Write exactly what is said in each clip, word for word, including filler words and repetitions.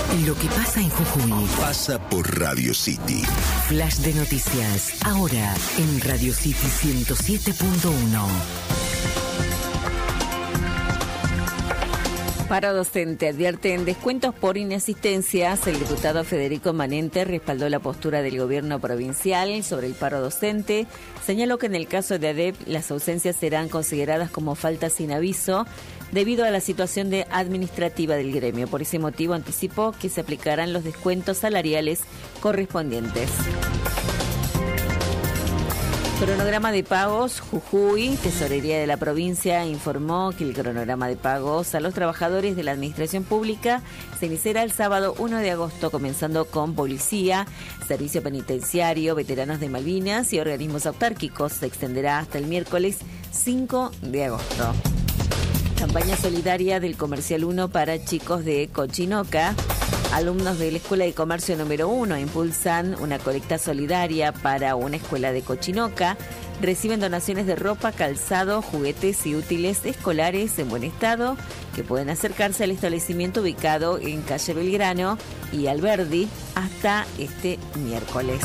Lo que pasa en Jujuy pasa por Radio City. Flash de noticias, ahora en Radio City ciento siete punto uno. Paro docente, advierten descuentos por inasistencias. El diputado Federico Manente respaldó la postura del gobierno provincial sobre el paro docente. Señaló que en el caso de A D E P las ausencias serán consideradas como falta sin aviso debido a la situación de administrativa del gremio. Por ese motivo anticipó que se aplicarán los descuentos salariales correspondientes. Cronograma de pagos, Jujuy, Tesorería de la provincia informó que el cronograma de pagos a los trabajadores de la administración pública se iniciará el sábado uno de agosto, comenzando con policía, servicio penitenciario, veteranos de Malvinas y organismos autárquicos. Se extenderá hasta el miércoles cinco de agosto. Campaña solidaria del Comercial uno para chicos de Cochinoca. Alumnos de la Escuela de Comercio número uno impulsan una colecta solidaria para una escuela de Cochinoca. Reciben donaciones de ropa, calzado, juguetes y útiles escolares en buen estado que pueden acercarse al establecimiento ubicado en calle Belgrano y Alberdi hasta este miércoles.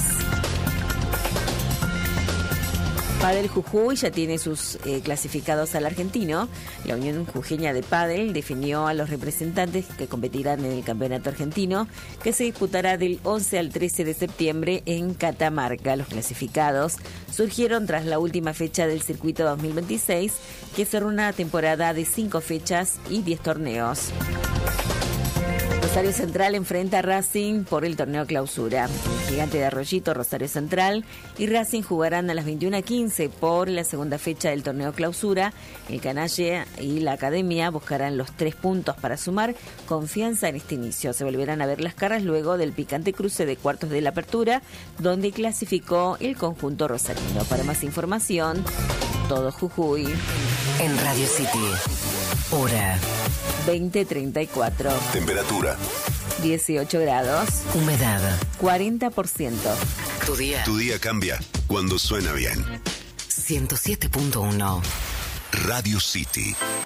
Padel Jujuy ya tiene sus eh, clasificados al argentino. La Unión Jujeña de Padel definió a los representantes que competirán en el campeonato argentino, que se disputará del once al trece de septiembre en Catamarca. Los clasificados surgieron tras la última fecha del circuito dos mil veintiséis, que cerró una temporada de cinco fechas y diez torneos. Rosario Central enfrenta a Racing por el torneo clausura. El Gigante de Arroyito, Rosario Central y Racing jugarán a las veintiuna quince por la segunda fecha del torneo clausura. El Canalle y la Academia buscarán los tres puntos para sumar confianza en este inicio. Se volverán a ver las caras luego del picante cruce de cuartos de la apertura, donde clasificó el conjunto rosarino. Para más información, todo Jujuy en Radio City. Hora veinte treinta y cuatro. Temperatura dieciocho grados. Humedad cuarenta por ciento. Tu día. Tu día cambia cuando suena bien. ciento siete punto uno. Radio City.